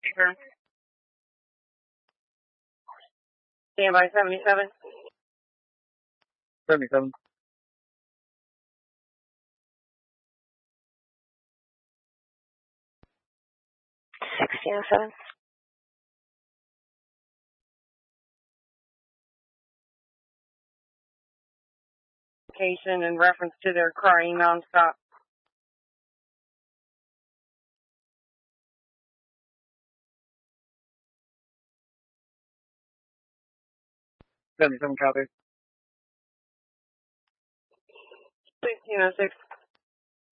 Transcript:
Confirm. Stand by 77. 77. Seven. Location in reference to their crying nonstop. 77 copy. 1606.